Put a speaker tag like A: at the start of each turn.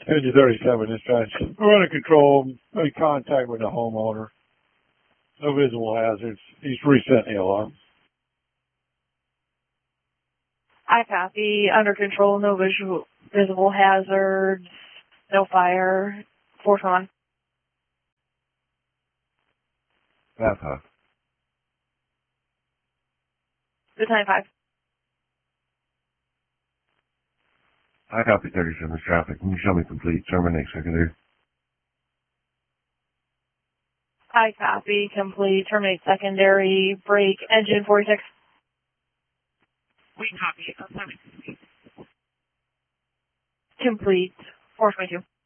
A: Engine 37 dispatch. We're under control. Made contact with the homeowner. No visible hazards. He's reset the alarm.
B: I copy. Under control. No visible hazards. No fire. 421.
C: Papa.
B: Good 95.
C: I copy 37 traffic. Can you show me complete? Terminate secondary.
B: I copy. Complete. Terminate secondary. Break. Engine 46.
D: We copy.
B: Complete. 422.